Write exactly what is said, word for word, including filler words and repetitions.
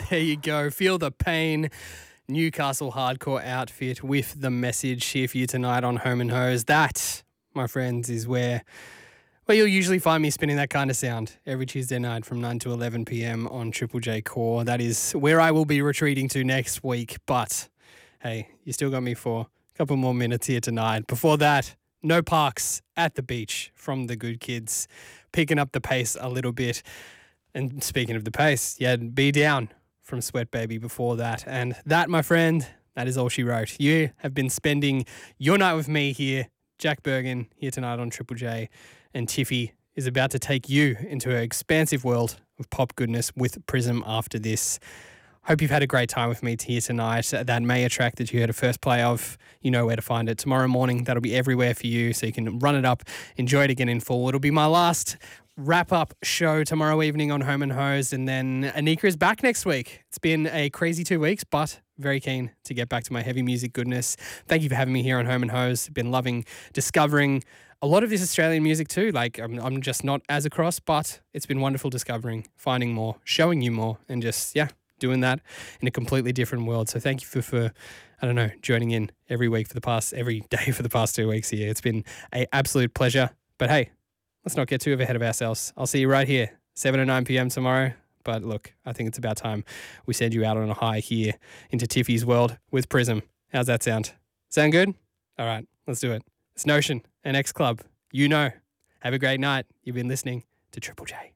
There you go. Feel the pain. Newcastle hardcore outfit with the message here for you tonight on Home and Hose. That, my friends, is where where you'll usually find me spinning that kind of sound every Tuesday night from nine to eleven p.m. on Triple J Core. That is where I will be retreating to next week. But, hey, you still got me for a couple more minutes here tonight. Before that, No Parks at the Beach from the Good Kids, picking up the pace a little bit. And speaking of the pace, you had Be Down from Sweat Baby before that. And that, my friend, that is all she wrote. You have been spending your night with me here, Jack Bergen, here tonight on Triple J. And Tiffy is about to take you into her expansive world of pop goodness with Prism after this. Hope you've had a great time with me here tonight. That Maya track that you heard a first play of, you know where to find it. Tomorrow morning, that'll be everywhere for you, so you can run it up, enjoy it again in full. It'll be my last wrap-up show tomorrow evening on Home and Hose, and then Anika is back next week. It's been a crazy two weeks, but very keen to get back to my heavy music goodness. Thank you for having me here on Home and Hose. Been loving discovering a lot of this Australian music too. Like, I'm, I'm just not as across, but it's been wonderful discovering, finding more, showing you more, and just, yeah, doing that in a completely different world. So thank you for, for I don't know, joining in every week for the past, every day for the past two weeks here. It's been an absolute pleasure. But hey, let's not get too ahead of ourselves. I'll see you right here, seven to nine p.m. tomorrow. But look, I think it's about time we send you out on a high here into Tiffy's world with Prism. How's that sound? Sound good? All right, let's do it. It's Notion and X Club. You know. Have a great night. You've been listening to Triple J.